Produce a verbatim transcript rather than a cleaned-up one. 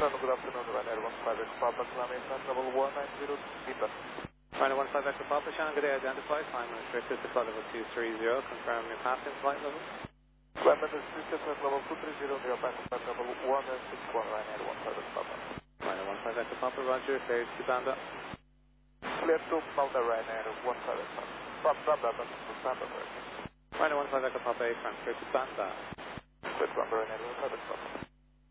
Good afternoon, Ryanair one five Echo Papa, climbing flight level one nine zero feet left. Ryanair one five Echo Papa, Shannon, good day, identify, climb restricted to flight level two three zero, confirm your passing flight level. Climb restricted flight level two three zero, near passing flight level one six one, Ryanair one five Echo Papa. Ryanair one five Echo Papa, roger, cleared to Banda. Clear to Malta, Ryanair one five Echo Papa. Banda, Banda, Banda, Ryanair. Ryanair one five Echo Papa, A, Frankfurt to Banda. Clear to Banda, Ryanair one five Echo Papa.